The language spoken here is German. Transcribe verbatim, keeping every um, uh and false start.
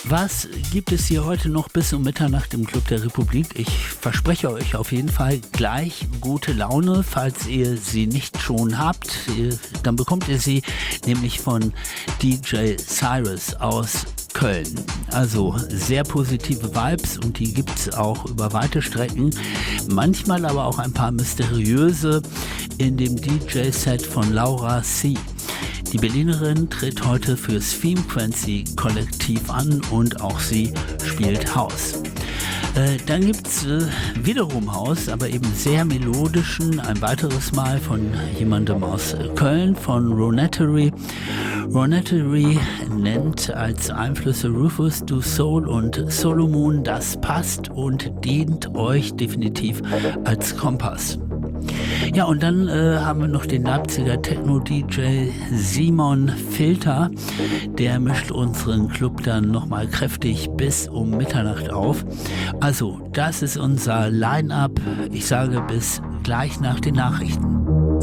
Was gibt es hier heute noch bis um Mitternacht im Club der Republik? Ich verspreche euch auf jeden Fall gleich gute Laune. Falls ihr sie nicht schon habt, dann bekommt ihr sie nämlich von D J Cyrus aus Köln. Also sehr positive Vibes und die gibt es auch über weite Strecken. Manchmal aber auch ein paar mysteriöse in dem D J-Set von Laura C. Die Berlinerin tritt heute fürs Frequency Kollektiv an und auch sie spielt House. Äh, dann gibt es äh, wiederum House, aber eben sehr melodischen, ein weiteres Mal von jemandem aus Köln, von Ronettery. Ronettery nennt als Einflüsse Rufus Du Soul und Solomon. Das passt und dient euch definitiv als Kompass. Ja, und dann äh, haben wir noch den Leipziger Techno-D J Simon Filter. Der mischt unseren Club dann nochmal kräftig bis um Mitternacht auf. Also, das ist unser Line-Up. Ich sage bis gleich nach den Nachrichten.